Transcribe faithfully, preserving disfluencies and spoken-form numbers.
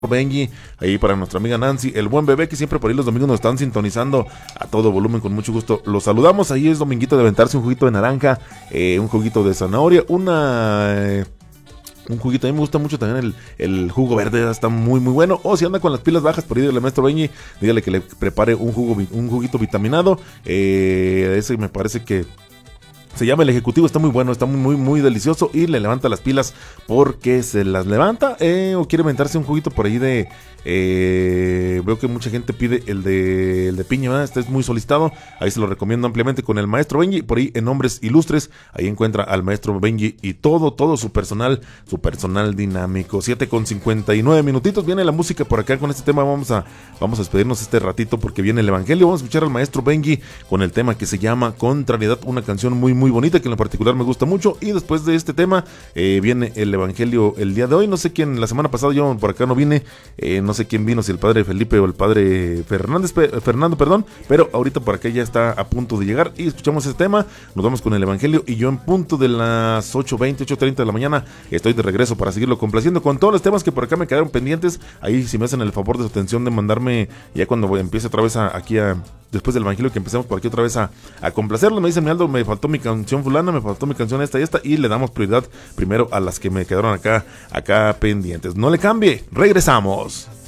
Benji, ahí para nuestra amiga Nancy, el buen bebé que siempre por ahí los domingos nos están sintonizando a todo volumen, con mucho gusto los saludamos. Ahí es dominguito de aventarse un juguito de naranja, eh, un juguito de zanahoria, una... Eh, un juguito. A mí me gusta mucho también el, el jugo verde, está muy muy bueno. O si anda con las pilas bajas, por ahí del maestro Benji, dígale que le prepare un jugo, un juguito vitaminado, eh, ese me parece que se llama el ejecutivo, está muy bueno, está muy muy muy delicioso y le levanta las pilas porque se las levanta, eh, o quiere inventarse un juguito por ahí de, eh, veo que mucha gente pide el de, el de piña, ¿verdad? Este es muy solicitado, ahí se lo recomiendo ampliamente con el maestro Benji, por ahí en Hombres Ilustres, ahí encuentra al maestro Benji y todo, todo su personal, su personal dinámico. Siete con cincuenta y nueve minutitos, viene la música por acá con este tema, vamos a, vamos a despedirnos este ratito porque viene el evangelio, vamos a escuchar al maestro Benji con el tema que se llama Contrariedad, una canción muy muy bonita que en lo particular me gusta mucho. Y después de este tema eh, viene el evangelio el día de hoy. No sé quién, la semana pasada yo por acá no vine, eh, no sé quién vino, si el padre Felipe o el padre Fernández, Fernando, perdón, pero ahorita por acá ya está a punto de llegar y escuchamos este tema, nos vamos con el evangelio y yo en punto de las ocho veinte, ocho treinta de la mañana estoy de regreso para seguirlo complaciendo con todos los temas que por acá me quedaron pendientes. Ahí si me hacen el favor de su atención de mandarme ya cuando empiece otra vez a, aquí a después del evangelio que empecemos por aquí otra vez a, a complacerlo. Me dice mi Aldo, me faltó mi canción fulana, me faltó mi canción esta y esta, y le damos prioridad primero a las que me quedaron acá, acá pendientes. No le cambie, regresamos.